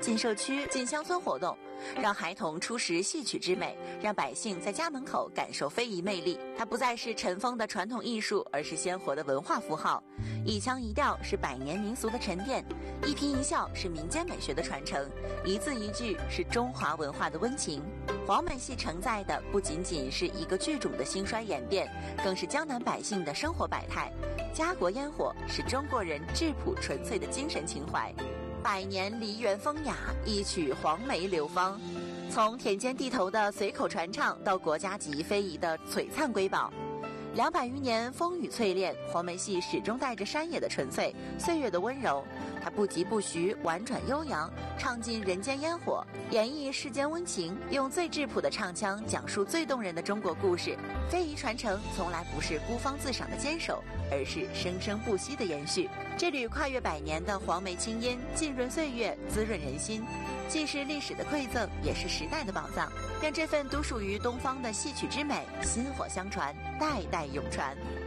进社区、进乡村活动，让孩童初识戏曲之美，让百姓在家门口感受非遗魅力。它不再是尘封的传统艺术，而是鲜活的文化符号。一腔一调是百年民俗的沉淀，一颦一笑是民间美学的传承，一字一句是中华文化的温情。黄梅戏承载的不仅仅是一个剧种的兴衰演变，更是江南百姓的生活百态。家国烟火是中国人质朴纯粹的精神情怀。百年梨园风雅，一曲黄梅流芳。从田间地头的随口传唱到国家级非遗的璀璨瑰宝，200余年风雨淬炼，黄梅戏始终带着山野的纯粹，岁月的温柔。它不疾不徐，婉转悠扬，唱尽人间烟火，演绎世间温情，用最质朴的唱腔讲述最动人的中国故事。非遗传承从来不是孤芳自赏的坚守，而是生生不息的延续。这缕跨越100年的黄梅清音，浸润岁月，滋润人心，既是历史的馈赠，也是时代的宝藏。让这份独属于东方的戏曲之美薪火相传，代代永传。